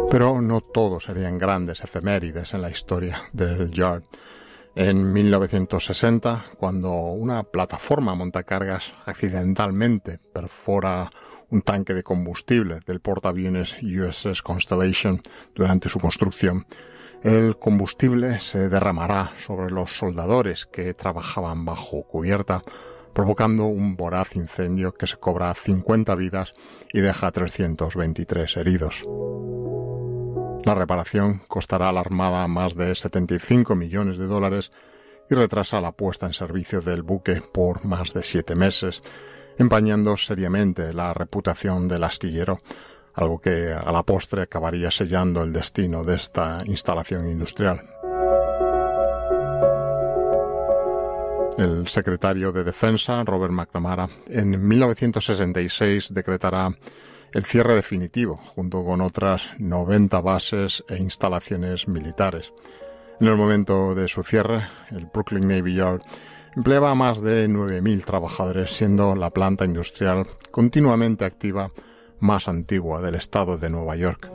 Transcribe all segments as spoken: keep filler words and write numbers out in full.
Pero no todos serían grandes efemérides en la historia del Yard. En mil novecientos sesenta, cuando una plataforma montacargas accidentalmente perfora un tanque de combustible del portaaviones U S S Constellation durante su construcción, el combustible se derramará sobre los soldadores que trabajaban bajo cubierta, provocando un voraz incendio que se cobra cincuenta vidas y deja trescientos veintitrés heridos. La reparación costará a la Armada más de setenta y cinco millones de dólares y retrasa la puesta en servicio del buque por más de siete meses, empañando seriamente la reputación del astillero, algo que a la postre acabaría sellando el destino de esta instalación industrial. El secretario de Defensa, Robert McNamara, en mil novecientos sesenta y seis decretará el cierre definitivo, junto con otras noventa bases e instalaciones militares. En el momento de su cierre, el Brooklyn Navy Yard empleaba a más de nueve mil trabajadores, siendo la planta industrial continuamente activa más antigua del estado de Nueva York.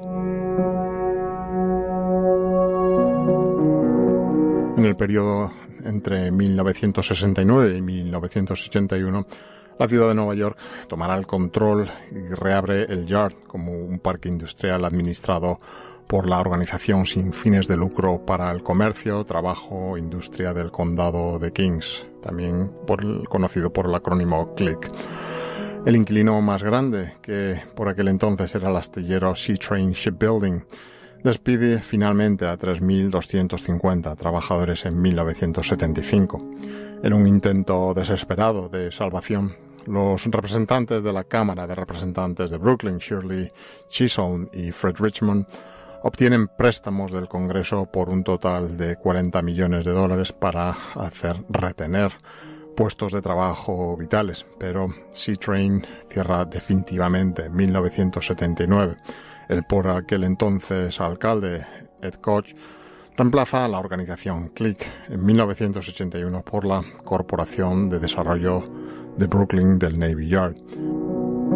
En el periodo entre mil novecientos sesenta y nueve y mil novecientos ochenta y uno, la ciudad de Nueva York tomará el control y reabre el Yard como un parque industrial administrado por la organización sin fines de lucro para el comercio, trabajo e industria del condado de Kings, también por el, conocido por el acrónimo C L I C. El inquilino más grande, que por aquel entonces era el astillero Seatrain Shipbuilding, despide finalmente a tres mil doscientos cincuenta trabajadores en mil novecientos setenta y cinco. En un intento desesperado de salvación, los representantes de la Cámara de Representantes de Brooklyn, Shirley Chisholm y Fred Richmond, obtienen préstamos del Congreso por un total de cuarenta millones de dólares para hacer retener puestos de trabajo vitales, pero Seatrain cierra definitivamente en mil novecientos setenta y nueve. El por aquel entonces alcalde, Ed Koch, reemplaza a la organización C L I C en mil novecientos ochenta y uno por la Corporación de Desarrollo de Brooklyn del Navy Yard.